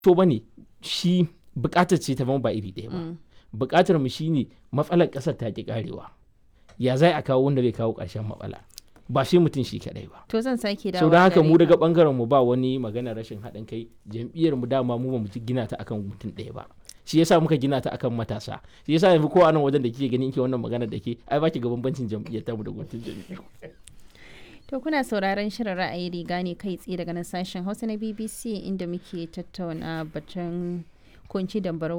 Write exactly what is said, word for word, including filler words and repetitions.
to bane shi bukatar ce ta ba iri ɗaya ba. Mm. Bukatar mu shine matsalar ƙasar ta ki karewa. Ya zai a kawo wanda zai kawo ƙarshen matsala. Ba shi mutum shi kadai ba. To zan sake dawo. So da haka mu daga bangaren mu ba wani magana rashin haɗin kai. Jam'iyyar mu dama mu ba mu gina ta akan mutum ɗaya ba. Shi yasa muka gina ta akan matasa. Shi yasa yanzu ko a nan wajen da kike ganin ke wannan magana da ke ai baki ga bambancin jam'iyyar ta mu da guntun jam'iyyar. To kuna sauraron shirin ra'ayi riga ne kai tsaye daga nan sashen Hausa na B B C inda muke tattauna batun kunci dambarwa